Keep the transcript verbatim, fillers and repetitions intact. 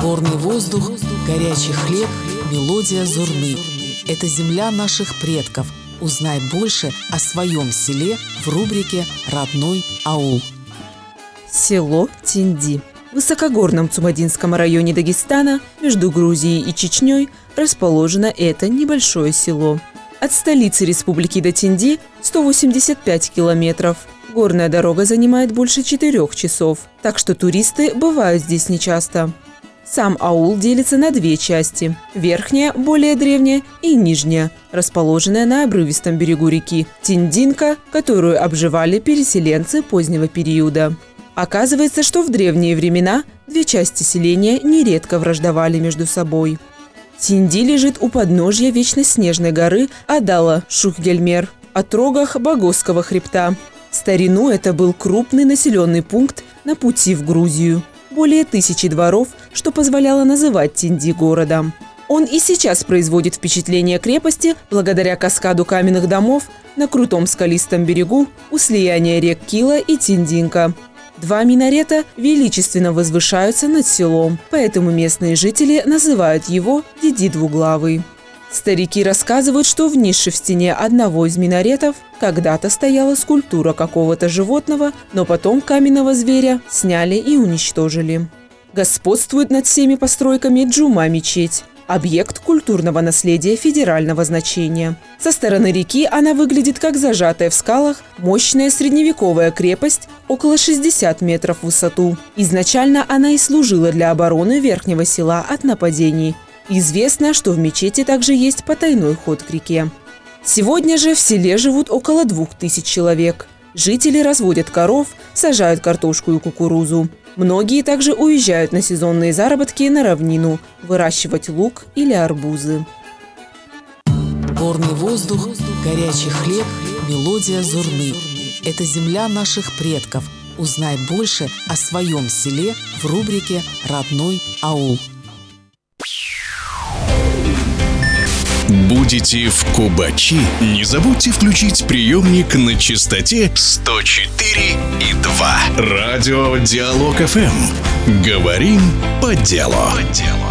Горный воздух, горячий хлеб, мелодия Зурны. Это земля наших предков. Узнай больше о своем селе в рубрике «Родной аул». Село Тинди. В высокогорном Цумадинском районе Дагестана, между Грузией и Чечней, расположено это небольшое село. От столицы республики до Тинди сто восемьдесят пять километров. Горная дорога занимает больше четырех часов, так что туристы бывают здесь нечасто. Сам аул делится на две части – верхняя, более древняя, и нижняя, расположенная на обрывистом берегу реки Тиндинка, которую обживали переселенцы позднего периода. Оказывается, что в древние времена две части селения нередко враждовали между собой. Тинди лежит у подножья вечно снежной горы Адала-Шухгельмер, отрогах Багосского хребта. В старину это был крупный населенный пункт на пути в Грузию. Более тысячи дворов, что позволяло называть Тинди городом. Он и сейчас производит впечатление крепости благодаря каскаду каменных домов на крутом скалистом берегу у слияния рек Кила и Тиндинка. Два минарета величественно возвышаются над селом, поэтому местные жители называют его Диди Двуглавый. Старики рассказывают, что в нише в стене одного из минаретов когда-то стояла скульптура какого-то животного, но потом каменного зверя сняли и уничтожили. Господствует над всеми постройками Джума-мечеть – объект культурного наследия федерального значения. Со стороны реки она выглядит как зажатая в скалах мощная средневековая крепость около шестидесяти метров в высоту. Изначально она и служила для обороны верхнего села от нападений. Известно, что в мечети также есть потайной ход к реке. Сегодня же в селе живут около двух тысяч человек. Жители разводят коров, сажают картошку и кукурузу. Многие также уезжают на сезонные заработки на равнину, выращивать лук или арбузы. Горный воздух, горячий хлеб, мелодия Зурны. Это земля наших предков. Узнай больше о своем селе в рубрике «Родной аул». Будете в Кубачи? Не забудьте включить приемник на частоте сто четыре и два. Радио Диалог эф эм. Говорим по делу. По делу.